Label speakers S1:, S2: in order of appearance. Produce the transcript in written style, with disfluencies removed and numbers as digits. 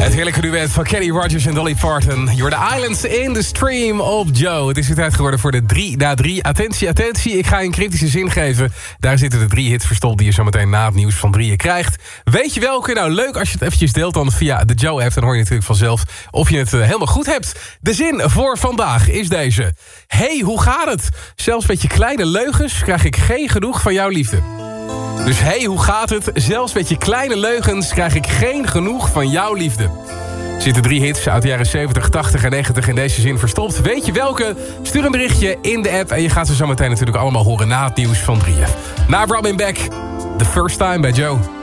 S1: Het heerlijke duet van Kenny Rogers en Dolly Parton. You're the islands in the stream op Joe. Het is weer tijd geworden voor de 3 na 3. Attentie, attentie, ik ga je een cryptische zin geven. Daar zitten de 3 hits verstopt die je zometeen na het nieuws van 3 krijgt. Weet je welke? Nou, leuk als je het eventjes deelt dan via de Joe-app. Dan hoor je natuurlijk vanzelf of je het helemaal goed hebt. De zin voor vandaag is deze. Hey, hoe gaat het? Zelfs met je kleine leugens krijg ik geen genoeg van jouw liefde. Dus hey, hoe gaat het? Zelfs met je kleine leugens krijg ik geen genoeg van jouw liefde. Er zitten 3 hits uit de jaren 70, 80 en 90 in deze zin verstopt. Weet je welke? Stuur een berichtje in de app en je gaat ze zo meteen natuurlijk allemaal horen na het nieuws van 3. Na Robin Beck, The First Time bij Joe.